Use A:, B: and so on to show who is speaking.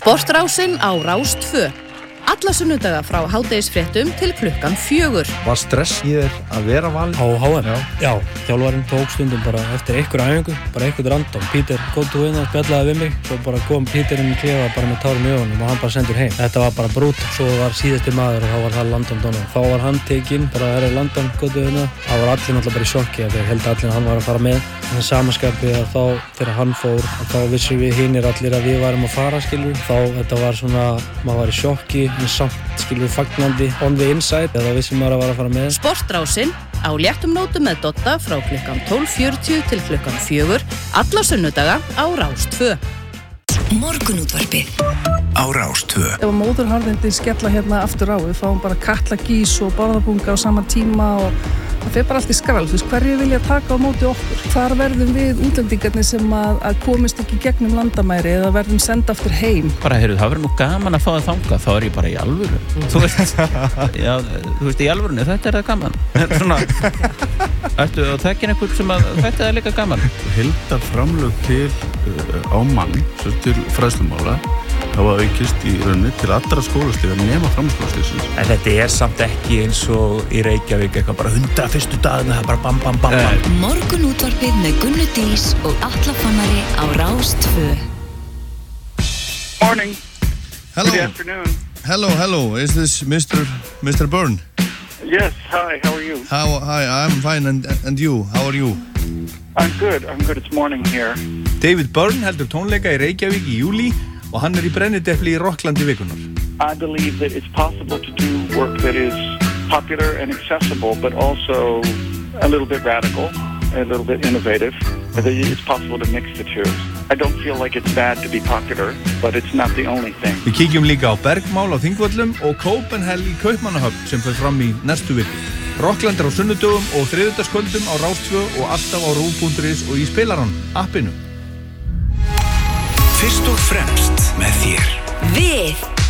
A: Sportrásin á Rás 2. Alla sunnudaga frá hádegisfréttum til klukkan 4.
B: Var stress í þér að vera valinn?
C: Á HM? Já, þjálfarinn tók stundum bara eftir einhverja æfingu, bara einhvern random. Pítur kom til vinna, spjallaði við mig, svo bara kom Pítur inn í klefa bara með tárin í augunum og hann bara sendur heim. Þetta var bara brútal. Svo var síðasti maður og þá var það Landon Donovan. Þá var hann tekinn, bara Landon kom til vinna. Það var allir náttúrulega bara í sjokki að þeir held allir að hann var að fara með. En samanskapið að þá, þegar hann fór, þá vissum við hinir allir að við varum að fara, skilur. Þá þetta var svona, maður var í sjokki, en samt, skilur, fagnandi on the inside, þá vissum maður að var að fara með.
A: Sportrásin á léttum nótum með Dodda frá klukkan 12:40 til klukkan 4, alla sunnudaga á Rás 2.
D: Morgunútvarpið á Rás 2.
E: Ef móðurharðindi skella hérna aftur á, við fáum bara Katla Gís og Bárðarbunga á sama tíma og það fer bara allt í skrall, þú veist, hverju vilja taka á móti okkur? Hvar verðum við útlendingarnir sem að komist ekki gegnum landamæri eða verðum senda aftur heim?
F: Bara, heyrðu, það verður nú gaman að fá það þangað, þá ég bara í alvöru. Þú veist, já, þú veist, í alvörunni, þetta það gaman. Svona, ertu að þekkja einhvern sem að þetta líka gaman?
G: Heildarframlög til á mann, svo til fræðslumála, hafa aukist í rauninni til allra skólastiga nema framhaldsskólastigsins.
H: En þetta samt ekki eins og í Reykjavík eitthvað bara 100 fyrstu dagina, það bara bam bam bam bam.
D: Morgunútvarpið með Gunnu Dís og Atla Fannari á Rás 2.
I: Morning.
J: Hello.
I: Good afternoon.
J: Hello. Is this Mr. Byrne?
I: Yes. Hi. How are you?
J: Hi. I'm fine. And you? How are you?
I: I'm good. It's morning here.
B: David Byrne heldur tónleika í Reykjavík í júlí og hann í brennidepli í Rocklandi vikunar.
I: I believe that it's possible to do work that is popular and accessible, but also a little bit radical, a little bit innovative. It's possible to mix the two. I don't feel like it's bad to be popular, but it's not the only thing.
B: Við kíkjum líka á Bergmál á Þingvöllum og Copenhagen í Kaupmannahöfn sem fer fram í næstu viku. Rockland á sunnudögum og þriðjudagskvöldum á Rás 2 og alltaf á RÚV.is og í spilarann, appinu.
D: Fyrst og fremst með þér. Við